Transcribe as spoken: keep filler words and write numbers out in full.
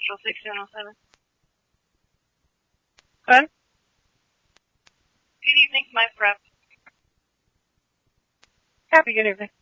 Central six seven oh seven. Good? Good evening, my prep. Happy good evening.